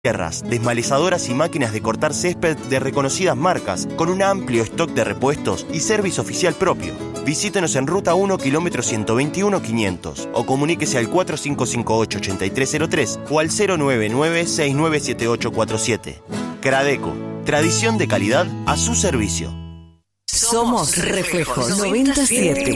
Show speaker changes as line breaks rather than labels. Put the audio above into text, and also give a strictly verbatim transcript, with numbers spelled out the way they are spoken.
Tierras, desmalezadoras y máquinas de cortar césped de reconocidas marcas, con un amplio stock de repuestos y servicio oficial propio. Visítenos en Ruta uno, kilómetro ciento veintiuno, quinientos, o comuníquese al cuatro cinco cinco ocho, ocho tres cero tres o al cero nueve nueve, seis nueve siete ocho cuatro siete. Cradeco, tradición de calidad a su servicio.
Somos Reflejo noventa y siete.